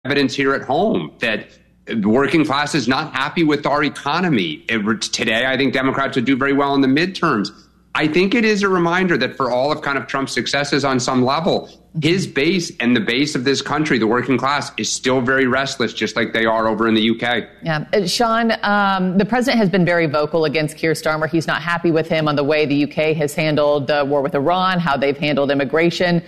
evidence here at home that the working class is not happy with our economy. Today, I think Democrats would do very well in the midterms. I think it is a reminder that for all of kind of Trump's successes on some level, his base and the base of this country, the working class, is still very restless, just like they are over in the UK. Yeah. Sean, the president has been very vocal against Keir Starmer. He's not happy with him on the way the UK has handled the war with Iran, how they've handled immigration.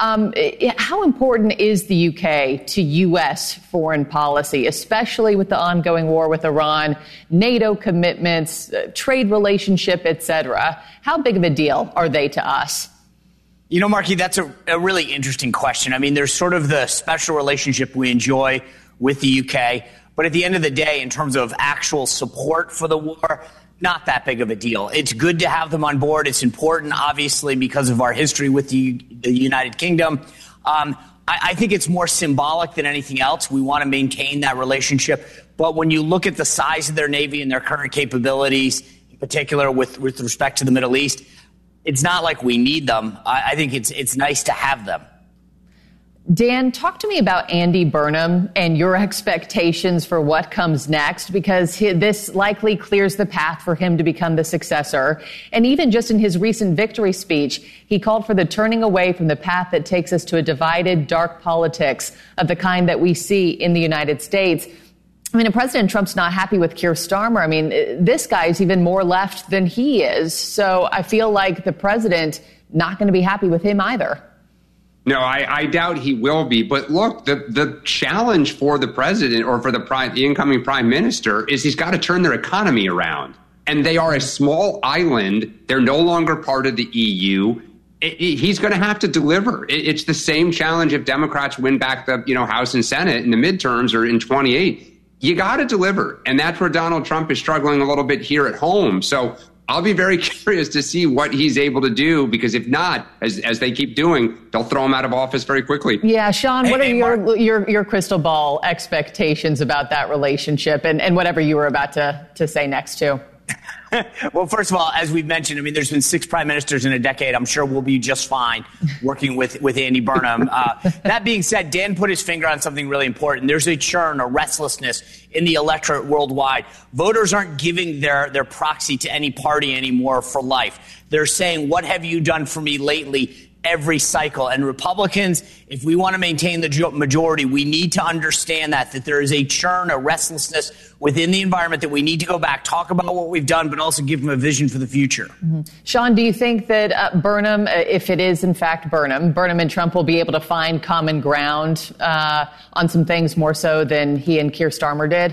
How important is the UK to U.S. foreign policy, especially with the ongoing war with Iran, NATO commitments, trade relationship, et cetera? How big of a deal are they to us? You know, Marky, that's a really interesting question. I mean, there's sort of the special relationship we enjoy with the UK. But at the end of the day, in terms of actual support for the war, not that big of a deal. It's good to have them on board. It's important, obviously, because of our history with the United Kingdom. I think it's more symbolic than anything else. We want to maintain that relationship. But when you look at the size of their Navy and their current capabilities, in particular with respect to the Middle East, it's not like we need them. I think it's nice to have them. Dan, talk to me about Andy Burnham and your expectations for what comes next, because this likely clears the path for him to become the successor. And even just in his recent victory speech, he called for the turning away from the path that takes us to a divided, dark politics of the kind that we see in the United States. I mean, and President Trump's not happy with Keir Starmer. I mean, this guy's even more left than he is. So I feel like the president not going to be happy with him either. No, I doubt he will be. But look, the challenge for the president or for the incoming prime minister is he's got to turn their economy around. And they are a small island. They're no longer part of the EU. He's going to have to deliver. It's the same challenge if Democrats win back the House and Senate in the midterms or in 28. You got to deliver. And that's where Donald Trump is struggling a little bit here at home. So I'll be very curious to see what he's able to do, because if not, as they keep doing, they'll throw him out of office very quickly. Yeah, Sean, what are your crystal ball expectations about that relationship and whatever you were about to say next too? Well, first of all, as we've mentioned, I mean, there's been 6 prime ministers in a decade. I'm sure we'll be just fine working with Andy Burnham. That being said, Dan put his finger on something really important. There's a churn, a restlessness in the electorate worldwide. Voters aren't giving their proxy to any party anymore for life. They're saying, what have you done for me lately? Every cycle. And Republicans, if we want to maintain the majority, we need to understand that there is a churn, a restlessness within the environment that we need to go back, talk about what we've done, but also give them a vision for the future. Mm-hmm. Sean, do you think that Burnham, if it is in fact Burnham and Trump will be able to find common ground on some things more so than he and Keir Starmer did?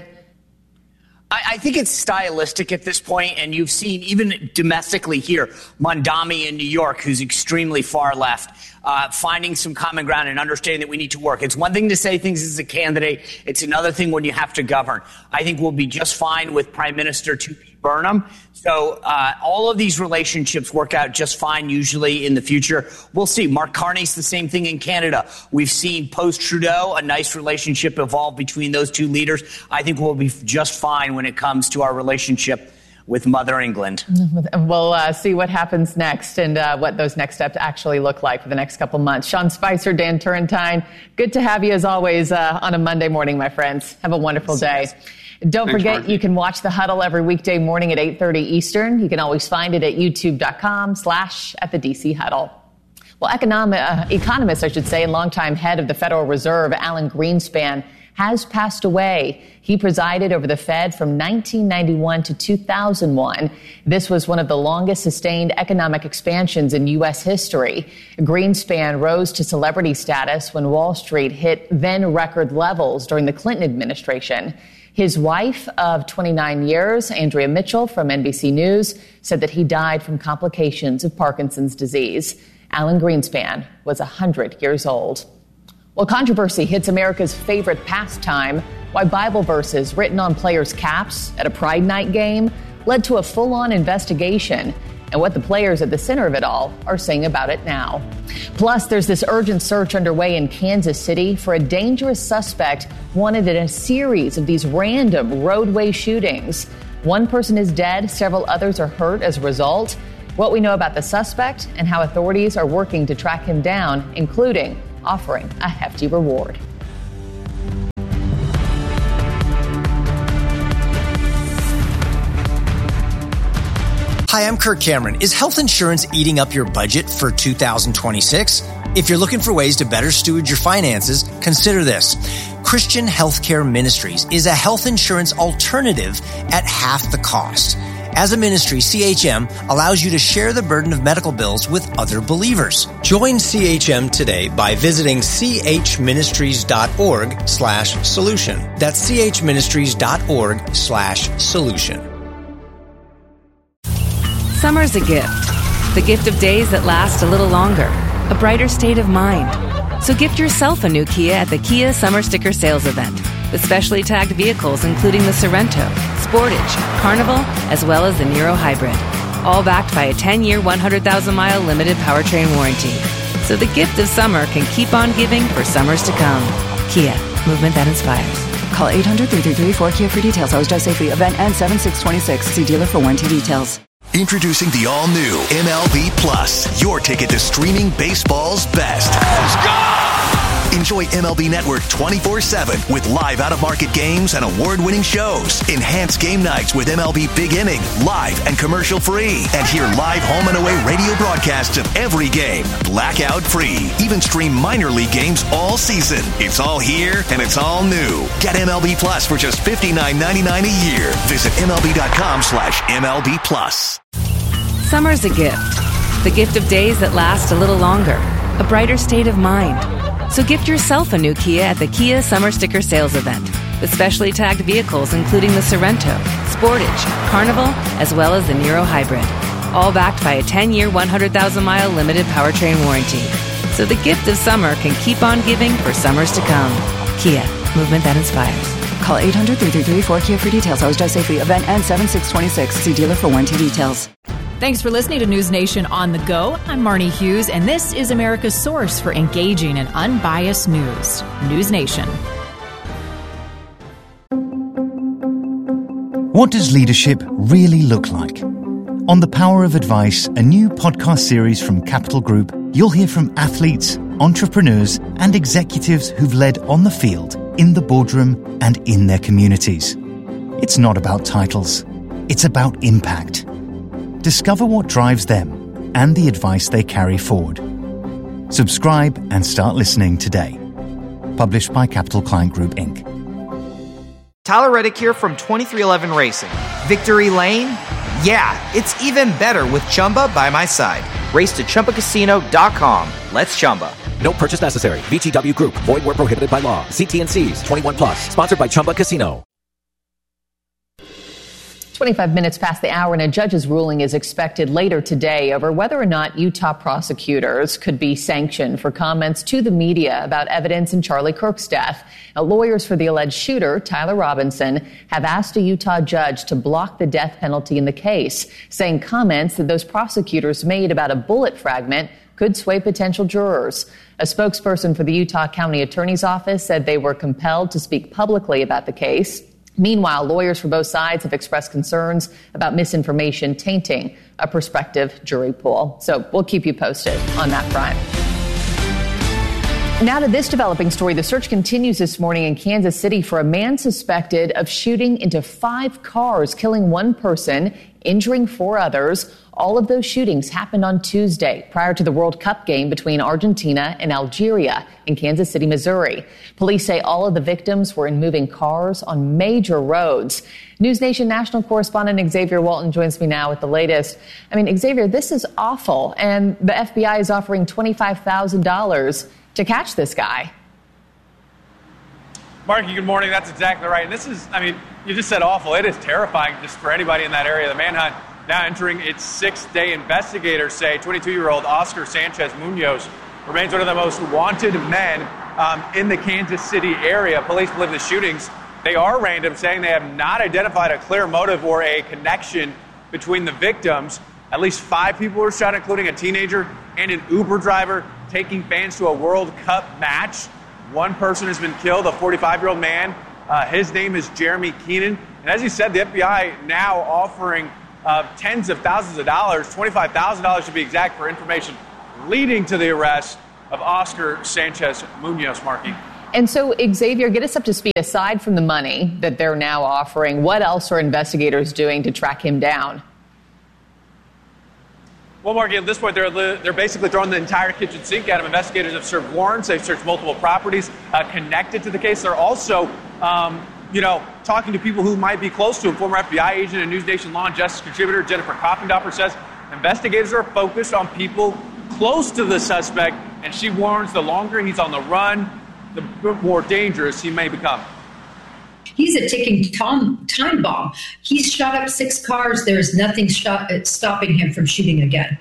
I think it's stylistic at this point, and you've seen even domestically here, Mondami in New York, who's extremely far left, finding some common ground and understanding that we need to work. It's one thing to say things as a candidate. It's another thing when you have to govern. I think we'll be just fine with Prime Minister Burnham. So all of these relationships work out just fine usually in the future. We'll see. Mark Carney's the same thing in Canada. We've seen post-Trudeau a nice relationship evolve between those two leaders. I think we'll be just fine when it comes to our relationship with Mother England. We'll see what happens next and what those next steps actually look like for the next couple months. Sean Spicer, Dan Turrentine, good to have you as always on a Monday morning, my friends. Have a wonderful day. Don't forget, you can watch The Huddle every weekday morning at 8:30 Eastern. You can always find it at youtube.com/@the DC Huddle. Well, economist, and longtime head of the Federal Reserve, Alan Greenspan, has passed away. He presided over the Fed from 1991 to 2001. This was one of the longest sustained economic expansions in U.S. history. Greenspan rose to celebrity status when Wall Street hit then record levels during the Clinton administration. His wife of 29 years, Andrea Mitchell from NBC News, said that he died from complications of Parkinson's disease. Alan Greenspan was 100 years old. Well, controversy hits America's favorite pastime. Why Bible verses written on players' caps at a Pride Night game led to a full-on investigation, and what the players at the center of it all are saying about it now. Plus, there's this urgent search underway in Kansas City for a dangerous suspect wanted in a series of these random roadway shootings. One person is dead, several others are hurt as a result. What we know about the suspect and how authorities are working to track him down, including offering a hefty reward. Hi, I'm Kirk Cameron. Is health insurance eating up your budget for 2026? If you're looking for ways to better steward your finances, consider this. Christian Healthcare Ministries is a health insurance alternative at half the cost. As a ministry, CHM allows you to share the burden of medical bills with other believers. Join CHM today by visiting chministries.org/solution. That's chministries.org/solution. Summer's a gift. The gift of days that last a little longer. A brighter state of mind. So gift yourself a new Kia at the Kia Summer Sticker Sales Event. With specially tagged vehicles including the Sorento, Sportage, Carnival, as well as the Niro Hybrid. All backed by a 10-year, 100,000-mile limited powertrain warranty. So the gift of summer can keep on giving for summers to come. Kia, movement that inspires. Call 800-333-4KIA for details. Always drive safely. Event ends 7/6/26. See dealer for warranty details. Introducing the all-new MLB Plus, your ticket to streaming baseball's best. Let's go! Enjoy MLB Network 24/7 with live out-of-market games and award-winning shows. Enhance game nights with MLB Big Inning, live and commercial-free. And hear live home and away radio broadcasts of every game, blackout-free. Even stream minor league games all season. It's all here and it's all new. Get MLB Plus for just $59.99 a year. Visit MLB.com/MLB Plus. Summer's a gift. The gift of days that last a little longer. A brighter state of mind. So gift yourself a new Kia at the Kia Summer Sticker Sales Event. With specially tagged vehicles including the Sorento, Sportage, Carnival, as well as the Niro Hybrid. All backed by a 10-year, 100,000-mile limited powertrain warranty. So the gift of summer can keep on giving for summers to come. Kia, movement that inspires. Call 800-333-4KIA for details. Always drive safely. Event ends 7/6/26. See dealer for warranty details. Thanks for listening to News Nation on the Go. I'm Marnie Hughes, and this is America's source for engaging and unbiased news. News Nation. What does leadership really look like? On The Power of Advice, a new podcast series from Capital Group, you'll hear from athletes, entrepreneurs, and executives who've led on the field, in the boardroom, and in their communities. It's not about titles. It's about impact. Discover what drives them and the advice they carry forward. Subscribe and start listening today. Published by Capital Client Group, Inc. Tyler Reddick here from 2311 Racing. Victory Lane? Yeah, it's even better with Chumba by my side. Race to ChumbaCasino.com. Let's Chumba. No purchase necessary. VGW Group. Void where prohibited by law. See T&Cs. 21 plus. Sponsored by Chumba Casino. 25 minutes past the hour, and a judge's ruling is expected later today over whether or not Utah prosecutors could be sanctioned for comments to the media about evidence in Charlie Kirk's death. Now, lawyers for the alleged shooter, Tyler Robinson, have asked a Utah judge to block the death penalty in the case, saying comments that those prosecutors made about a bullet fragment could sway potential jurors. A spokesperson for the Utah County Attorney's Office said they were compelled to speak publicly about the case. Meanwhile, lawyers for both sides have expressed concerns about misinformation tainting a prospective jury pool. So we'll keep you posted on that front. Now to this developing story. The search continues this morning in Kansas City for a man suspected of shooting into 5 cars, killing 1 person, injuring 4 others. All of those shootings happened on Tuesday, prior to the World Cup game between Argentina and Algeria in Kansas City, Missouri. Police say all of the victims were in moving cars on major roads. News Nation national correspondent Xavier Walton joins me now with the latest. I mean, Xavier, this is awful, and the FBI is offering $25,000 to catch this guy. Marky, good morning. That's exactly right. And this is, I mean, you just said awful. It is terrifying just for anybody in that area. The manhunt now entering its 6th day. Investigators say 22-year-old Oscar Sanchez Munoz remains one of the most wanted men in the Kansas City area. Police believe the shootings, they are random, saying they have not identified a clear motive or a connection between the victims. At least 5 people were shot, including a teenager and an Uber driver taking fans to a World Cup match. 1 person has been killed, a 45-year-old man. His name is Jeremy Keenan. And as you said, the FBI now offering tens of thousands of dollars, $25,000 to be exact, for information leading to the arrest of Oscar Sanchez Munoz, Markey. And so, Xavier, get us up to speed. Aside from the money that they're now offering, what else are investigators doing to track him down? Well, Marky, at this point, they're basically throwing the entire kitchen sink at him. Investigators have served warrants. They've searched multiple properties connected to the case. They're also, talking to people who might be close to him. Former FBI agent and News Nation Law and Justice contributor Jennifer Coffendopper says investigators are focused on people close to the suspect, and she warns the longer he's on the run, the more dangerous he may become. He's a ticking time bomb. He's shot up 6 cars. There's nothing stopping him from shooting again.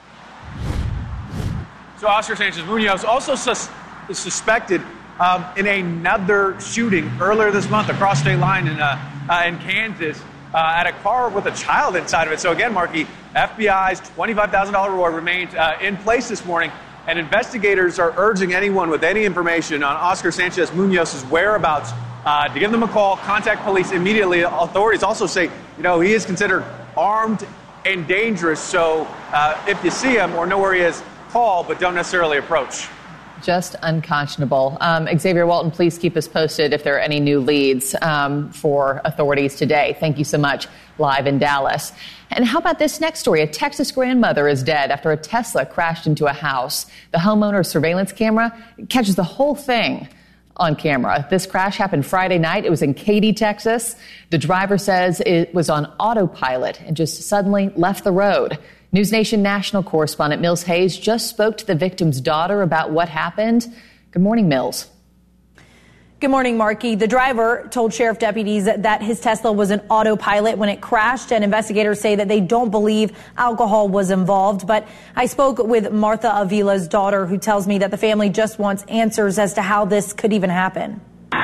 So Oscar Sanchez Munoz also is suspected in another shooting earlier this month across state line in Kansas at a car with a child inside of it. So again, Marky, FBI's $25,000 reward remains in place this morning, and investigators are urging anyone with any information on Oscar Sanchez Munoz's whereabouts to give them a call, contact police immediately. Authorities also say, he is considered armed and dangerous. So if you see him or know where he is, call, but don't necessarily approach. Just unconscionable. Xavier Walton, please keep us posted if there are any new leads for authorities today. Thank you so much, live in Dallas. And how about this next story? A Texas grandmother is dead after a Tesla crashed into a house. The homeowner's surveillance camera catches the whole thing on camera. This crash happened Friday night. It was in Katy, Texas. The driver says it was on autopilot and just suddenly left the road. News Nation national correspondent Mills Hayes just spoke to the victim's daughter about what happened. Good morning, Mills. Good morning, Marky. The driver told sheriff deputies that his Tesla was an autopilot when it crashed, and investigators say that they don't believe alcohol was involved. But I spoke with Martha Avila's daughter, who tells me that the family just wants answers as to how this could even happen.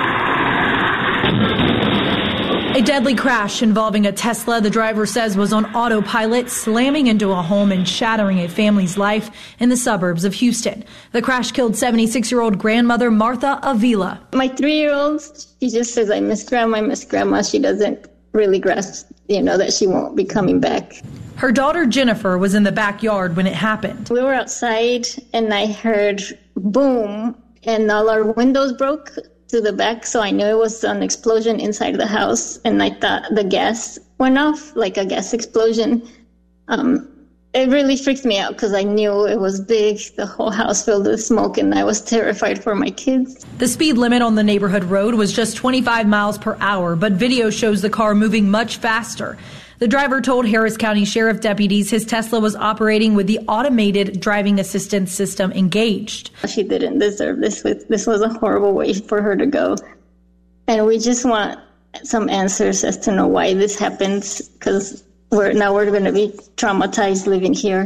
A deadly crash involving a Tesla, the driver says, was on autopilot, slamming into a home and shattering a family's life in the suburbs of Houston. The crash killed 76-year-old grandmother Martha Avila. My 3-year-old, she just says, I miss Grandma. She doesn't really grasp, that she won't be coming back. Her daughter Jennifer was in the backyard when it happened. We were outside and I heard boom and all our windows broke to the back, so I knew it was an explosion inside the house, and I thought the gas went off, like a gas explosion. It really freaked me out because I knew it was big, the whole house filled with smoke, and I was terrified for my kids. The speed limit on the neighborhood road was just 25 miles per hour, but video shows the car moving much faster. The driver told Harris County Sheriff deputies his Tesla was operating with the automated driving assistance system engaged. She didn't deserve this. This was a horrible way for her to go. And we just want some answers as to know why this happened, because we're going to be traumatized living here.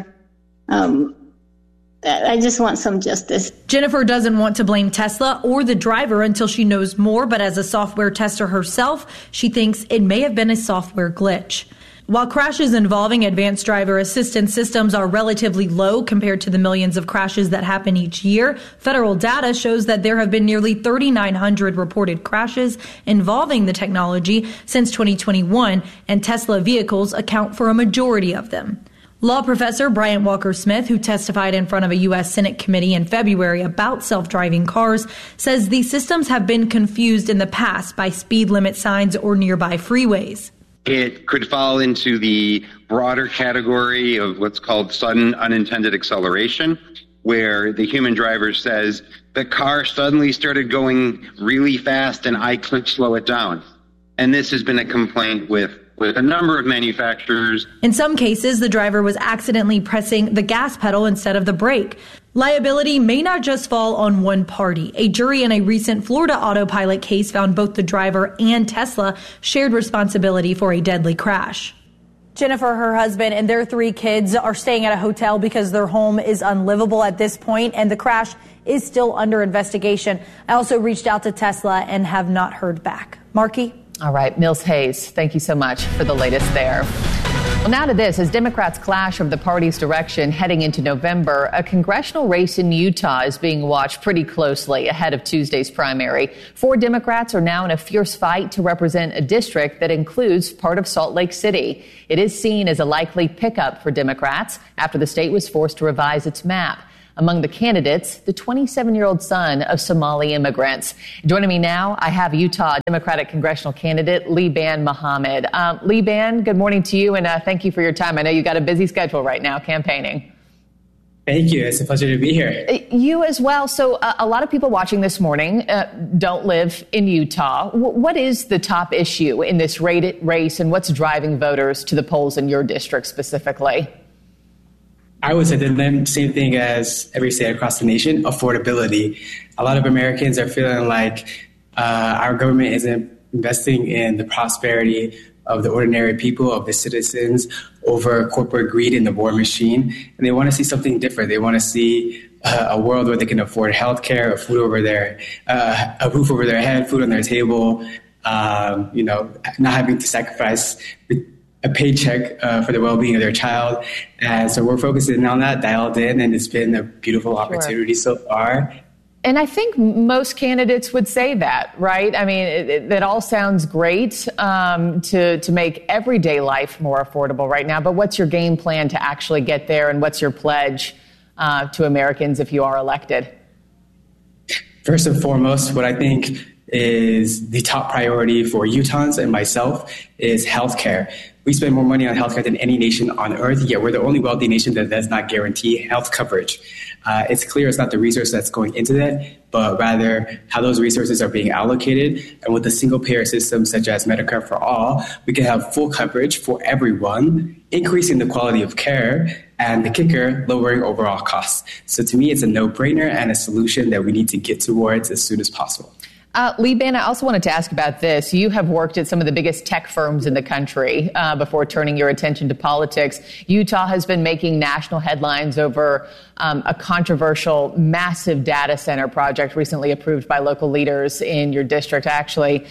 I just want some justice. Jennifer doesn't want to blame Tesla or the driver until she knows more, but as a software tester herself, she thinks it may have been a software glitch. While crashes involving advanced driver assistance systems are relatively low compared to the millions of crashes that happen each year, federal data shows that there have been nearly 3,900 reported crashes involving the technology since 2021, and Tesla vehicles account for a majority of them. Law professor Bryant Walker-Smith, who testified in front of a U.S. Senate committee in February about self-driving cars, says these systems have been confused in the past by speed limit signs or nearby freeways. It could fall into the broader category of what's called sudden unintended acceleration, where the human driver says, the car suddenly started going really fast and I couldn't slow it down. And this has been a complaint with a number of manufacturers. In some cases, the driver was accidentally pressing the gas pedal instead of the brake. Liability may not just fall on one party. A jury in a recent Florida autopilot case found both the driver and Tesla shared responsibility for a deadly crash. Jennifer, her husband, and their 3 kids are staying at a hotel because their home is unlivable at this point, and the crash is still under investigation. I also reached out to Tesla and have not heard back. Marky? All right, Mills Hayes, thank you so much for the latest there. Well, now to this. As Democrats clash over the party's direction heading into November, a congressional race in Utah is being watched pretty closely ahead of Tuesday's primary. 4 Democrats are now in a fierce fight to represent a district that includes part of Salt Lake City. It is seen as a likely pickup for Democrats after the state was forced to revise its map. Among the candidates, the 27-year-old son of Somali immigrants. Joining me now, I have Utah Democratic congressional candidate Liban Mohammed. Liban, good morning to you, and thank you for your time. I know you got a busy schedule right now campaigning. Thank you. It's a pleasure to be here. You as well. So a lot of people watching this morning don't live in Utah. What is the top issue in this race, and what's driving voters to the polls in your district specifically? I would say the same thing as every state across the nation, affordability. A lot of Americans are feeling like our government isn't investing in the prosperity of the ordinary people, of the citizens, over corporate greed in the war machine. And they want to see something different. They want to see a world where they can afford health care, a roof over their head, food on their table, not having to sacrifice a paycheck for the well-being of their child. And so we're focusing on that, dialed in, and it's been a beautiful opportunity so far. And I think most candidates would say that, right? I mean, that all sounds great to make everyday life more affordable right now. But what's your game plan to actually get there? And what's your pledge to Americans if you are elected? First and foremost, what I think is the top priority for Utahns and myself is healthcare. We spend more money on healthcare than any nation on earth, yet we're the only wealthy nation that does not guarantee health coverage. It's clear it's not the resource that's going into that, but rather how those resources are being allocated. And with a single-payer system such as Medicare for All, we can have full coverage for everyone, increasing the quality of care, and the kicker, lowering overall costs. So to me, it's a no-brainer and a solution that we need to get towards as soon as possible. Liban, I also wanted to ask about this. You have worked at some of the biggest tech firms in the country before turning your attention to politics. Utah has been making national headlines over a controversial, massive data center project recently approved by local leaders in your district. Actually,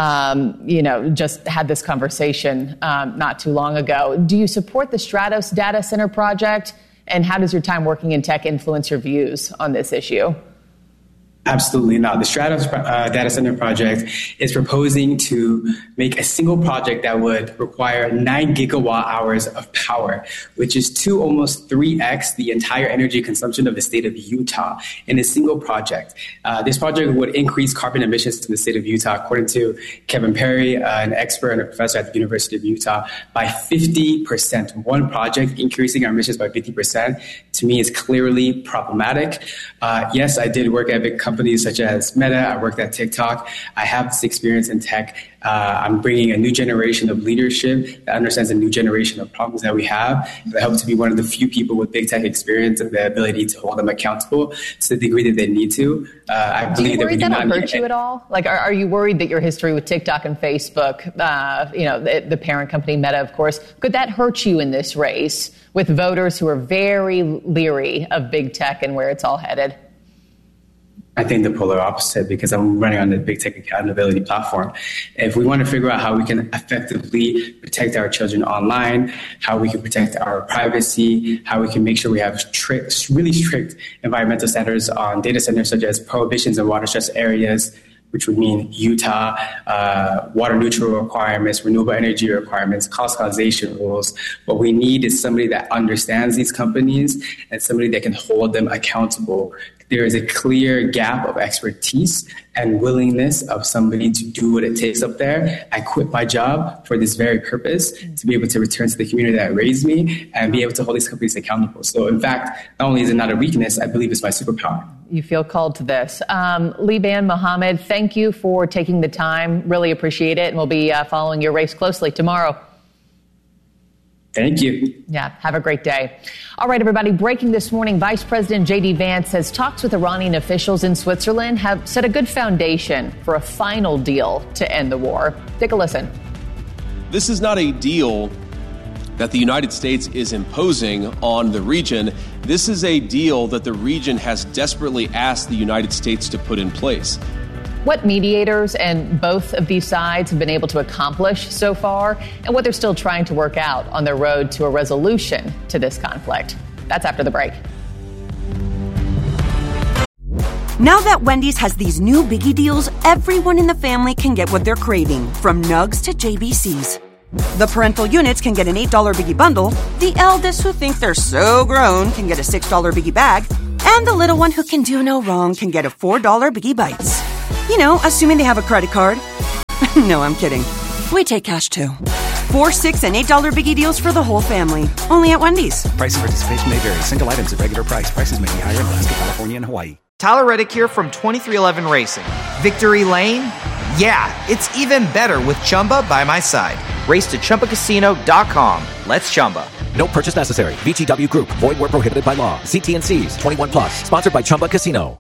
just had this conversation not too long ago. Do you support the Stratos data center project? And how does your time working in tech influence your views on this issue? Absolutely not. The Stratos data center project is proposing to make a single project that would require 9 gigawatt hours of power, which is almost 3x the entire energy consumption of the state of Utah in a single project. This project would increase carbon emissions to the state of Utah, according to Kevin Perry, an expert and a professor at the University of Utah, by 50%. One project increasing our emissions by 50%, to me, is clearly problematic. Yes, I did work at big companies such as Meta. I worked at TikTok. I have this experience in tech. I'm bringing a new generation of leadership that understands a new generation of problems that we have. I hope to be one of the few people with big tech experience and the ability to hold them accountable to the degree that they need to. I believe that we do not hurt you at all? Like, are you worried that your history with TikTok and Facebook, the parent company Meta, of course, could that hurt you in this race with voters who are very leery of big tech and where it's all headed? I think the polar opposite, because I'm running on the big tech accountability platform. If we want to figure out how we can effectively protect our children online, how we can protect our privacy, how we can make sure we have really strict environmental standards on data centers, such as prohibitions in water stress areas, which would mean Utah, water neutral requirements, renewable energy requirements, cost causation rules. What we need is somebody that understands these companies and somebody that can hold them accountable. There is a clear gap of expertise and willingness of somebody to do what it takes up there. I quit my job for this very purpose, to be able to return to the community that raised me and be able to hold these companies accountable. So in fact, not only is it not a weakness, I believe it's my superpower. You feel called to this. Liban Mohammed, thank you for taking the time. Really appreciate it. And we'll be following your race closely tomorrow. Thank you. Yeah, have a great day. All right, everybody, breaking this morning, Vice President J.D. Vance says talks with Iranian officials in Switzerland have set a good foundation for a final deal to end the war. Take a listen. This is not a deal that the United States is imposing on the region. This is a deal that the region has desperately asked the United States to put in place. What mediators and both of these sides have been able to accomplish so far, and what they're still trying to work out on their road to a resolution to this conflict. That's after the break. Now that Wendy's has these new Biggie deals, everyone in the family can get what they're craving, from Nugs to JBCs. The parental units can get an $8 Biggie bundle. The eldest who think they're so grown can get a $6 Biggie bag. And the little one who can do no wrong can get a $4 Biggie Bites. You know, assuming they have a credit card. No, I'm kidding. We take cash too. $4, $6, and $8 Biggie deals for the whole family. Only at Wendy's. Price and participation may vary. Single items at regular price. Prices may be higher in Alaska, California, and Hawaii. Tyler Reddick here from 2311 Racing. Victory Lane? Yeah, it's even better with Chumba by my side. Race to ChumbaCasino.com. Let's Chumba. No purchase necessary. VGW Group. Void where prohibited by law. See T&Cs. 21 plus. Sponsored by Chumba Casino.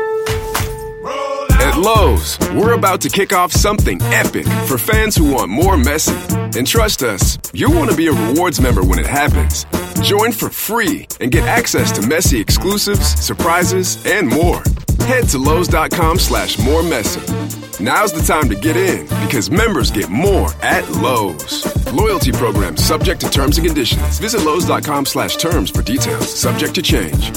At Lowe's, we're about to kick off something epic for fans who want more Messi. And trust us, you'll want to be a rewards member when it happens. Join for free and get access to Messi exclusives, surprises, and more. Head to Lowe's.com/moremessi. Now's the time to get in because members get more at Lowe's. Loyalty program subject to terms and conditions. Visit Lowe's.com/terms for details. Subject to change.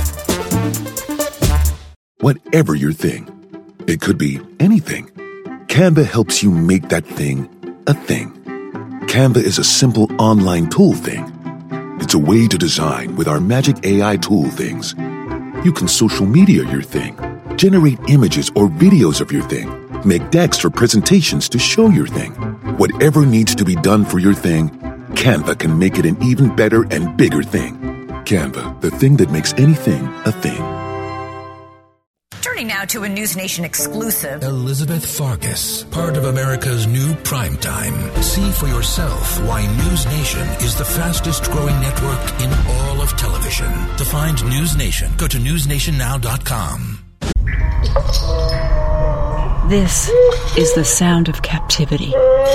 Whatever your thing, it could be anything. Canva helps you make that thing a thing. Canva is a simple online tool thing. It's a way to design with our magic AI tool things. You can social media your thing, generate images or videos of your thing, make decks for presentations to show your thing. Whatever needs to be done for your thing, Canva can make it an even better and bigger thing. Canva, the thing that makes anything a thing. Turning now to a News Nation exclusive. Elizabeth Farkas, part of America's new primetime. See for yourself why News Nation is the fastest growing network in all of television. To find News Nation, go to newsnationnow.com. This is the sound of captivity.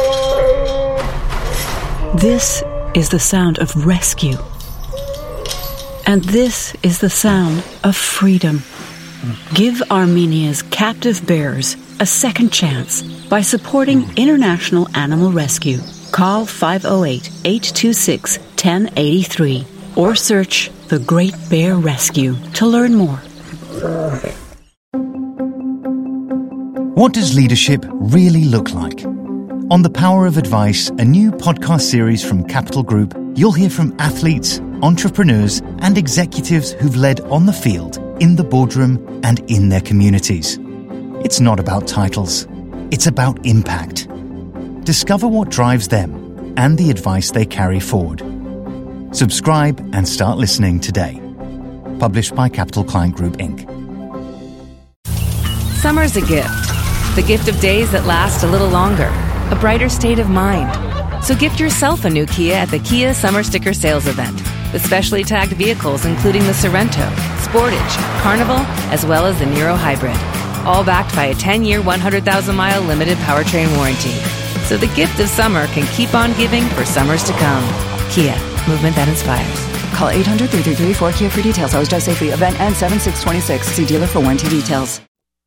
This is the sound of rescue. And this is the sound of freedom. Give Armenia's captive bears a second chance by supporting International Animal Rescue. Call 508-826-1083 or search The Great Bear Rescue to learn more. What does leadership really look like? On The Power of Advice, a new podcast series from Capital Group, you'll hear from athletes, entrepreneurs, and executives who've led on the field, in the boardroom, and in their communities. It's not about titles. It's about impact. Discover what drives them and the advice they carry forward. Subscribe and start listening today. Published by Capital Client Group, Inc. Summer's a gift. The gift of days that last a little longer. A brighter state of mind. So gift yourself a new Kia at the Kia Summer Sticker Sales Event. With specially tagged vehicles including the Sorento, Sportage, Carnival, as well as the Niro Hybrid. All backed by a 10-year, 100,000-mile limited powertrain warranty. So the gift of summer can keep on giving for summers to come. Kia, movement that inspires. Call 800-333-4KIA for details. Always drive safely. Event ends 7/6/26. See dealer for warranty details.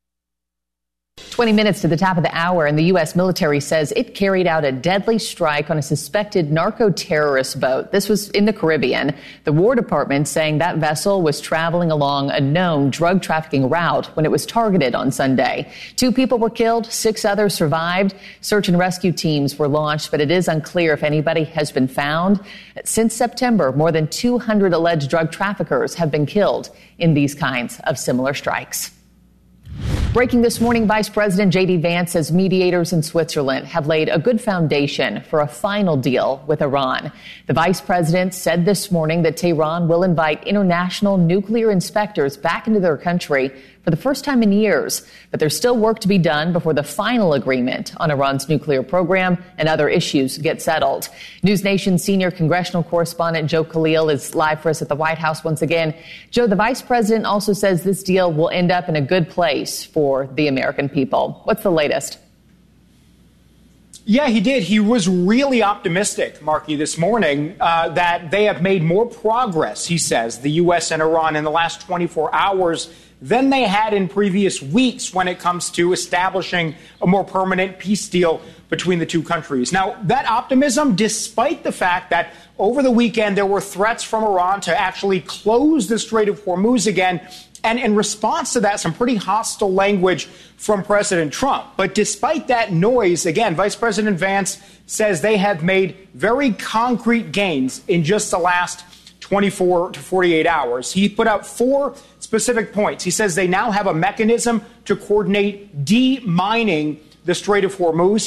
20 minutes to the top of the hour, and the U.S. military says it carried out a deadly strike on a suspected narco-terrorist boat. This was in the Caribbean. The War Department saying that vessel was traveling along a known drug trafficking route when it was targeted on Sunday. 2 people were killed, 6 others survived. Search and rescue teams were launched, but it is unclear if anybody has been found. Since September, more than 200 alleged drug traffickers have been killed in these kinds of similar strikes. Breaking this morning, Vice President J.D. Vance says mediators in Switzerland have laid a good foundation for a final deal with Iran. The vice president said this morning that Tehran will invite international nuclear inspectors back into their country for the first time in years. But there's still work to be done before the final agreement on Iran's nuclear program and other issues get settled. News Nation senior congressional correspondent Joe Khalil is live for us at the White House once again. Joe, the vice president also says this deal will end up in a good place for the American people. What's the latest? Yeah, he did. He was really optimistic, Marky, this morning that they have made more progress, he says, the U.S. and Iran in the last 24 hours than they had in previous weeks when it comes to establishing a more permanent peace deal between the two countries. Now, that optimism, despite the fact that over the weekend there were threats from Iran to actually close the Strait of Hormuz again, and in response to that, some pretty hostile language from President Trump. But despite that noise, again, Vice President Vance says they have made very concrete gains in just the last 24 to 48 hours. He put out 4 specific points. He says they now have a mechanism to coordinate demining the Strait of Hormuz.